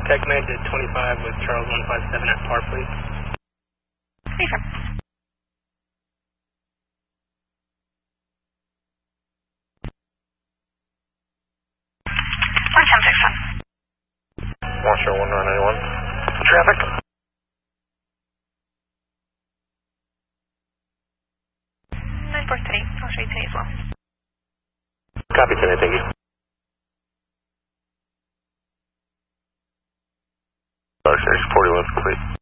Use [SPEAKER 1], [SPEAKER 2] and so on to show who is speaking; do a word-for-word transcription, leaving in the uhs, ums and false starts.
[SPEAKER 1] TechMed to twenty-five with Charles one five seven at par, please.
[SPEAKER 2] Affirm. one ten six one.
[SPEAKER 3] Washer one nine nine one. Traffic.
[SPEAKER 2] nine four three. I'll show you today as well.
[SPEAKER 3] Copy today, thank you. Washer forty-one complete.